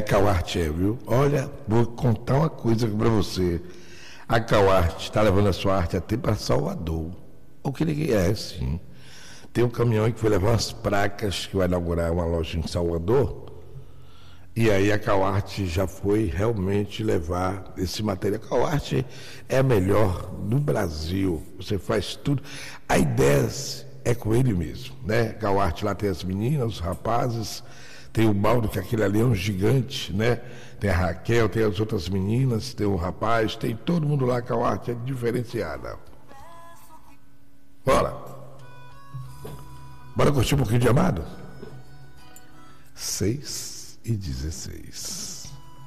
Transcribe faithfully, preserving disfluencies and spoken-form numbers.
Cauarte é, viu? Olha, vou contar uma coisa para você. A Cauarte está levando a sua arte até para Salvador. O que ele é, sim. Tem um caminhão aí que foi levar umas placas, que vai inaugurar uma loja em Salvador. E aí a Cauarte já foi realmente levar esse material. A Cauarte é a melhor do Brasil. Você faz tudo. A ideia é com ele mesmo, né? A Cauarte lá tem as meninas, os rapazes, tem o Baldo, que aquele ali é um gigante, né? Tem a Raquel, tem as outras meninas, tem o rapaz, tem todo mundo lá. A Cauarte é diferenciada. Bora! Bora curtir um pouquinho de Amado? seis e dezesseis.